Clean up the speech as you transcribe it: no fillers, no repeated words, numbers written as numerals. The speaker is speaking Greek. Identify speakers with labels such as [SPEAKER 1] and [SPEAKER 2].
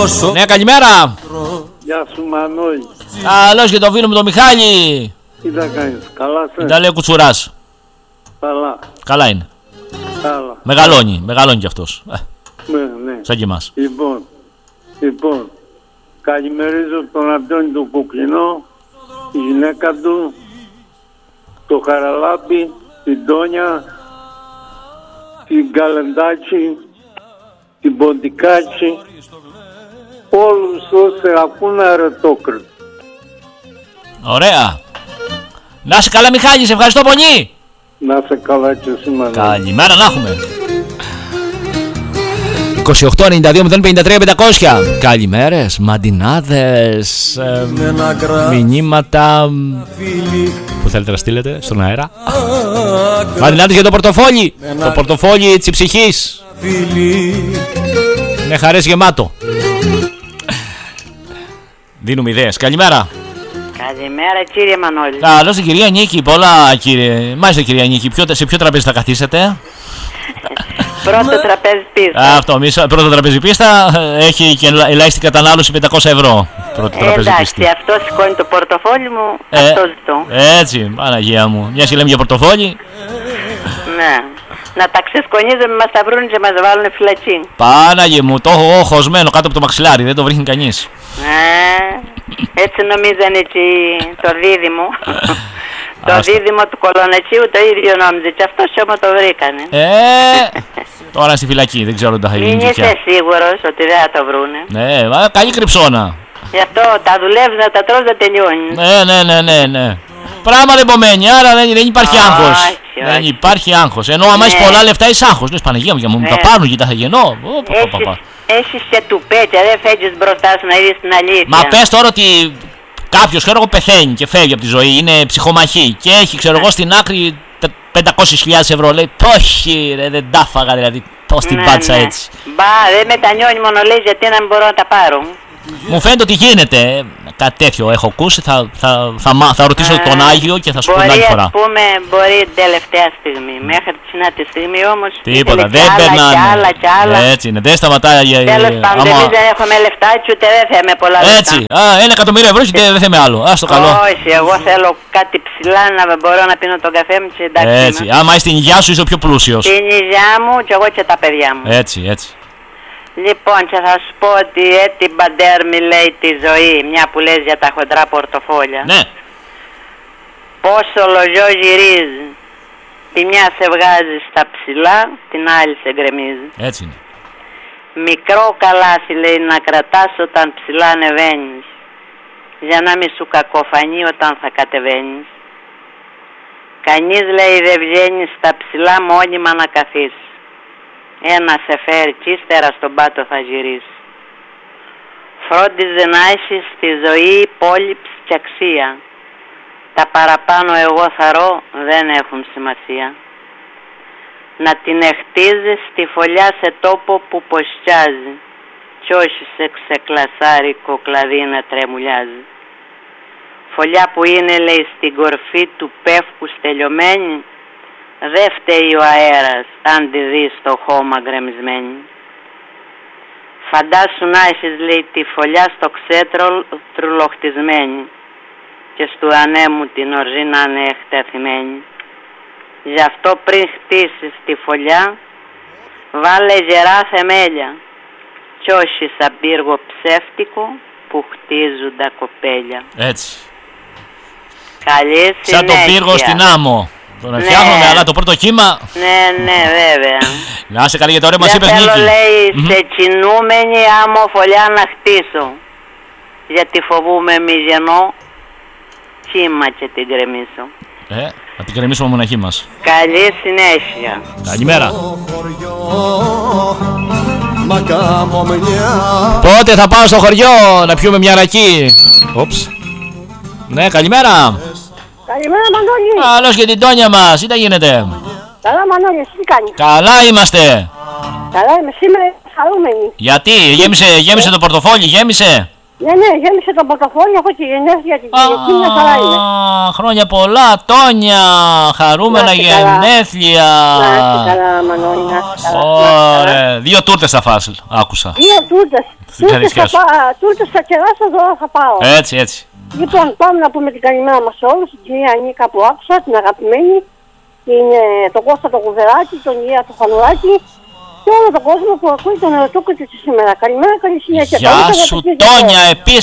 [SPEAKER 1] Ναι, καλημέρα.
[SPEAKER 2] Γεια σου Μανώλη.
[SPEAKER 1] Καλώς και το φίλο μου το Μιχάλη.
[SPEAKER 2] Τι θα κάνεις, καλά σε?
[SPEAKER 1] Τα λέει ο Κουτσουράς.
[SPEAKER 2] Καλά.
[SPEAKER 1] Καλά είναι.
[SPEAKER 2] Καλά.
[SPEAKER 1] Μεγαλώνει κι αυτός.
[SPEAKER 2] Ναι, ναι.
[SPEAKER 1] Σαν και εμάς.
[SPEAKER 2] Λοιπόν, καλημερίζω τον Αντώνη του Κουκλινό, τη γυναίκα του, το Χαραλάμπη, την Τόνια, την Καλεντάκη, την Ποντικάκη, όλους όσοι ακούνε Αρετόκριτο.
[SPEAKER 1] Ωραία. Να είσαι καλά Μιχάλη, σε ευχαριστώ πολύ.
[SPEAKER 2] Να είσαι καλά και εσύ Μανώλη.
[SPEAKER 1] Καλημέρα να έχουμε. 28-92-053-500. Καλημέρες, μαντινάδες, μηνύματα που θέλετε να στείλετε στον αέρα. Μαντινάδες για το πορτοφόλι. Το πορτοφόλι της ψυχής είναι χαρές γεμάτο. Δίνουμε ιδέες. Καλημέρα.
[SPEAKER 3] Καλημέρα κύριε Μανώλη.
[SPEAKER 1] Καλώς την κυρία Νίκη. Πολλά κύριε. Μάλιστα κυρία Νίκη. Σε ποιο τραπέζι θα καθίσετε?
[SPEAKER 3] Πρώτο τραπέζι πίστα.
[SPEAKER 1] Αυτό, πρώτο τραπέζι πίστα. Έχει και ελάχιστη κατανάλωση 500 ευρώ. Πρώτο τραπέζι πίστα.
[SPEAKER 3] Εντάξει, αυτό σηκώνει το πορτοφόλι μου. Αυτό ζητώ.
[SPEAKER 1] Έτσι, Παναγία μου. Μια και λέμε για πορτοφόλι.
[SPEAKER 3] Ναι. Να τα ξεσκονίζουμε, μας τα βρουν και μας βάλουν φυλακή.
[SPEAKER 1] Παναγία μου, το έχω χωσμένο κάτω από το μαξιλάρι. Δεν το βρίσκει κανείς.
[SPEAKER 3] Έτσι νομίζανε και το δίδυμο. Το δίδυμο του Κολονετσίου το ίδιο νόμιζε και αυτός όμως το βρήκανε.
[SPEAKER 1] Τώρα είναι στη φυλακή, δεν ξέρω αν τα θα γίνει.
[SPEAKER 3] Μην είσαι σίγουρος ότι δεν θα το βρούνε.
[SPEAKER 1] Ναι, καλή κρυψώνα.
[SPEAKER 3] Γι' αυτό τα δουλεύεις να τα τρως δεν τελειώνει.
[SPEAKER 1] Ναι. Πράγμα δεν πομένει, άρα δεν υπάρχει άγχος. Δεν υπάρχει άγχος. Ενώ άμα έχεις πολλά λεφτά είσαι άγχος. Λες Παναγία μου, για μου τα πάρουν και τα θα γεννώ.
[SPEAKER 3] Έχεις και τουπέτια, δεν φεύγεις μπροστά σου να δεις την αλήθεια.
[SPEAKER 1] Μα πες τώρα ότι κάποιος, ξέρω εγώ, πεθαίνει και φεύγει από τη ζωή, είναι ψυχομαχή και έχει, ξέρω εγώ, στην άκρη 500.000 ευρώ. Λέει, όχι ρε, δεν τα φάγα δηλαδή, πώς την πάτησα έτσι.
[SPEAKER 3] Μπα, δεν μετανιώνει μόνο, λέει, γιατί να μην μπορώ να τα πάρω.
[SPEAKER 1] Μου φαίνεται ότι γίνεται κάτι τέτοιο. Έχω ακούσει, θα ρωτήσω τον Άγιο και θα σου πω την άλλη φορά.
[SPEAKER 3] Ας πούμε, μπορεί τελευταία στιγμή. Μέχρι τη συνάτη στιγμή όμως.
[SPEAKER 1] Τίποτα, δεν περνάνε.
[SPEAKER 3] Κι άλλα.
[SPEAKER 1] Έτσι είναι, δεν σταματάει.
[SPEAKER 3] Τέλος πάντων, εμείς δεν έχουμε λεφτά, και ούτε δεν θέμε πολλά λεφτά.
[SPEAKER 1] Έτσι, 1.000.000 ευρώ και δεν θέμε άλλο. Ας το καλό.
[SPEAKER 3] Όχι, εγώ θέλω κάτι ψηλά να μπορώ να πίνω τον καφέ μου και εντάξει.
[SPEAKER 1] Έτσι, άμα είσαι στην υγειά σου, είσαι ο πιο πλούσιος.
[SPEAKER 3] Την υγειά μου και εγώ και τα παιδιά μου.
[SPEAKER 1] Έτσι.
[SPEAKER 3] Λοιπόν, και θα σου πω ότι έτσι μπαντέρ μιλάει τη ζωή, μια που λες για τα χοντρά πορτοφόλια.
[SPEAKER 1] Ναι.
[SPEAKER 3] Πόσο λογιό γυρίζει. Τη μια σε βγάζει στα ψηλά, την άλλη σε γκρεμίζει.
[SPEAKER 1] Έτσι είναι.
[SPEAKER 3] Μικρό καλάθι λέει να κρατάς όταν ψηλά ανεβαίνεις, για να μην σου κακοφανεί όταν θα κατεβαίνεις. Κανείς λέει δεν βγαίνει στα ψηλά μόνιμα να καθίσει. Ένα σε φέρει κι ύστερα στον πάτο θα γυρίσει. Φρόντιζε να έχεις στη ζωή υπόλοιψη και αξία. Τα παραπάνω εγώ θαρώ δεν έχουν σημασία. Να την εχτίζεις στη φωλιά σε τόπο που ποστιάζει, κι όχι σε ξεκλασάρικο κλαδί να τρεμουλιάζει. Φωλιά που είναι λέει στην κορφή του πεύκου στελειωμένη, δε φταίει ο αέρας αν τη δεις στο χώμα γκρεμισμένη. Φαντάσου να έχεις λέει τη φωλιά στο ξέτρο τρουλοχτισμένη και στου ανέμου την ορζή να είναι εκτεθειμένη. Γι' αυτό πριν χτίσεις τη φωλιά βάλε γερά θεμέλια κι όχι σαν πύργο ψεύτικο που χτίζουν τα κοπέλια.
[SPEAKER 1] Έτσι.
[SPEAKER 3] Καλή συνέχεια.
[SPEAKER 1] Σαν τον πύργο στην άμμο. Τον φτιάχνουμε, αλλά το πρώτο κύμα.
[SPEAKER 3] Ναι, βέβαια.
[SPEAKER 1] Να είσαι καλή για το ωραίο μας είπες Νίκη.
[SPEAKER 3] Θέλω λέει σε κινούμενη άμμο φωλιά να χτίσω, γιατί φοβούμαι μη γεννώ κύμα και την γκρεμίσω.
[SPEAKER 1] Θα την γκρεμίσουμε μοναχή μας.
[SPEAKER 3] Καλή συνέχεια.
[SPEAKER 1] Καλημέρα. Πότε θα πάω στο χωριό να πιούμε μια ρακή? Όψ. Ναι, καλημέρα.
[SPEAKER 4] Καλημέρα Μανώλη.
[SPEAKER 1] Καλώς και την Τόνια μας, τι τα γίνεται?
[SPEAKER 4] Καλά Μανώλη, εσύ τι κάνεις?
[SPEAKER 1] Καλά είμαστε.
[SPEAKER 4] Καλά είμαι, σήμερα χαρούμενη.
[SPEAKER 1] Γιατί, γέμισε το πορτοφόλι, γέμισε?
[SPEAKER 4] Ναι, γέμισε το πορτοφόλι, έχω και γενέθλια την Κυριακή, μια χαρά είναι.
[SPEAKER 1] Χρόνια πολλά, Τόνια! Χαρούμενα γενέθλια!
[SPEAKER 4] Να είσαι καλά, Μανώλη, να είσαι καλά.
[SPEAKER 1] Ωραία, 2 τούρτες θα φας, άκουσα.
[SPEAKER 4] 2 τούρτες. Τούρτες θα κεράσω, εδώ θα πάω.
[SPEAKER 1] Έτσι.
[SPEAKER 4] Λοιπόν, πάμε να πούμε την καλημέρα μας σε όλους. Την κυρία Νίκα που άκουσα, την αγαπημένη. Τον Κώστα το Κουβεράκι, τον Ηλία το Φανουράκι. Και όλο τον κόσμο που ακούει τον ερωτούκο της σήμερα. Καλημέρα, καλή συνέχεια.
[SPEAKER 1] Γεια σου, Τόνια, επίσης